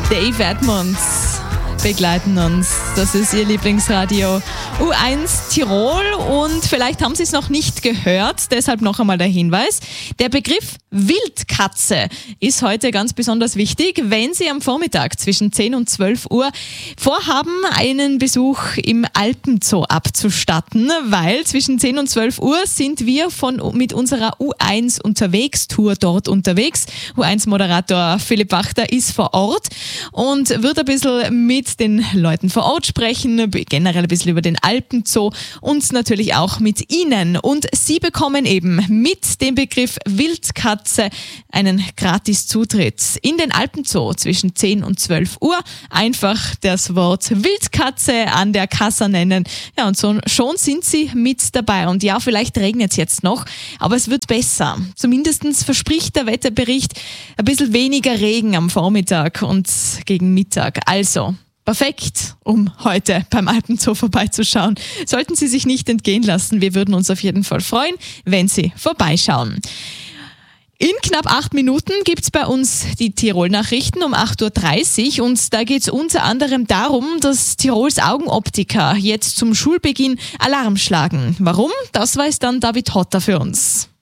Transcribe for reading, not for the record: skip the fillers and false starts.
Dave Edmunds begleiten uns. Das ist Ihr Lieblingsradio U1 Tirol und vielleicht haben Sie es noch nicht gehört, deshalb noch einmal der Hinweis. Der Begriff Wildkatze ist heute ganz besonders wichtig, wenn Sie am Vormittag zwischen 10 und 12 Uhr vorhaben, einen Besuch im Alpenzoo abzustatten, weil zwischen 10 und 12 Uhr sind wir mit unserer U1 Unterwegs-Tour dort unterwegs. U1-Moderator Philipp Wachter ist vor Ort und wird ein bisschen mit den Leuten vor Ort sprechen, generell ein bisschen über den Alpenzoo und natürlich auch mit Ihnen. Und Sie bekommen eben mit dem Begriff Wildkatze einen Gratis-Zutritt in den Alpenzoo zwischen 10 und 12 Uhr. Einfach das Wort Wildkatze an der Kasse nennen. Ja, und so, schon sind Sie mit dabei. Und ja, vielleicht regnet es jetzt noch, aber es wird besser. Zumindest verspricht der Wetterbericht ein bisschen weniger Regen am Vormittag und gegen Mittag. Also perfekt, um heute beim Alpenzoo vorbeizuschauen. Sollten Sie sich nicht entgehen lassen, wir würden uns auf jeden Fall freuen, wenn Sie vorbeischauen. In knapp 8 Minuten gibt's bei uns die Tirol-Nachrichten um 8.30 Uhr und da geht's unter anderem darum, dass Tirols Augenoptiker jetzt zum Schulbeginn Alarm schlagen. Warum? Das weiß dann David Hotter für uns.